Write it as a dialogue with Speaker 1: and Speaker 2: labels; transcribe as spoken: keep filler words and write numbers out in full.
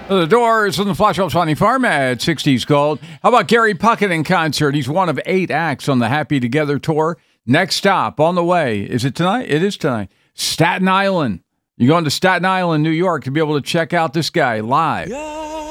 Speaker 1: The Doors and the Flash House Funny Farm at sixties Gold. How about Gary Puckett in concert? He's one of eight acts on the Happy Together tour. Next stop on the way. Is it tonight? It is tonight. Staten Island. You're going to Staten Island, New York to be able to check out this guy live.